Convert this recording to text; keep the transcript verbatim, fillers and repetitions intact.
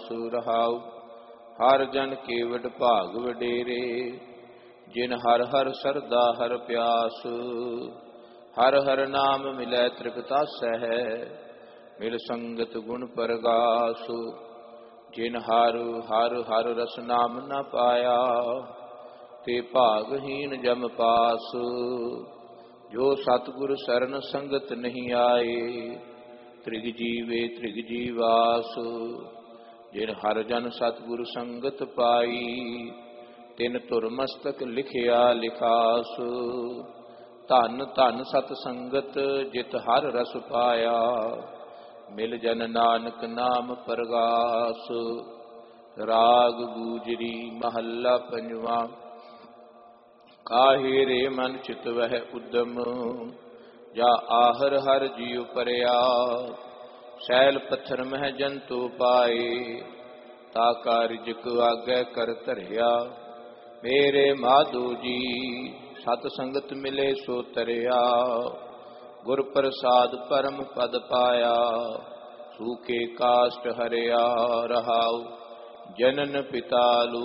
ਪਾਸੁ ਰਹਾਉ। ਹਰ ਜਨ ਕੇਵਡ ਭਾਗ ਵਡੇਰੇ, ਜਿਨ ਹਰ ਹਰ ਸਰਦਾ ਹਰ ਪਿਆਸ। ਹਰ ਹਰ ਨਾਮ ਮਿਲੈ ਤ੍ਰਿਪਤਾਸੈ ਹੈ, ਮਿਲ ਸੰਗਤ ਗੁਣ ਪਰਗਾਸ। ਜਿਨ ਹਰ ਹਰ ਹਰ ਰਸ ਨਾਮ ਨ ਪਾਇਆ, ਤੇ ਭਾਗਹੀਨ ਜਮ ਪਾਸ। ਜੋ ਸਤਿਗੁਰ ਸਰਣ ਸੰਗਤ ਨਹੀਂ ਆਏ, ਤ੍ਰਿਗ ਜੀਵੇ ਤ੍ਰਿਗ ਜੀਵਾਸ। ਜਿਨ ਹਰ ਜਨ ਸਤਿਗੁਰ ਸੰਗਤ ਪਾਈ, ਤਿਨ ਧੁਰ ਮਸਤਕ ਲਿਖਿਆ ਲਿਖਾਸ। ਧਨ ਧਨ ਸਤ ਸੰਗਤ ਜਿਤ ਹਰ ਰਸ ਪਾਇਆ, ਮਿਲ ਜਨ ਨਾਨਕ ਨਾਮ ਪਰਗਾਸ। ਰਾਗ ਗੂਜਰੀ ਮਹੱਲਾ ਪੰਜਵਾ। ਕਾਹੇ ਰੇ ਮਨ ਚਿਤ ਵਹਿ ਉਦਮ, ਜਾ ਆਹਰ ਹਰ ਜੀਉ ਪਰਿਆ। ਸੈਲ ਪੱਥਰ ਮਹਿ ਜੰਤੂ ਪਾਏ, ਤਾ ਕਾ ਰਿਜਕ ਆਗੈ ਕਰ ਧਰਿਆ। ਮੇਰੇ ਮਾਧੋ ਜੀ ਸਤ ਸੰਗਤ ਮਿਲੇ ਸੋ ਤਰਿਆ, ਗੁਰ ਪ੍ਰਸਾਦ ਪਰਮ ਪਦ ਪਾਇਆ। ਸੂਖੇ ਕਾਸ਼ਟ ਹਰਿਆ ਰਹਾਉ, ਜਨਨ ਪਿਤਾ ਲੂ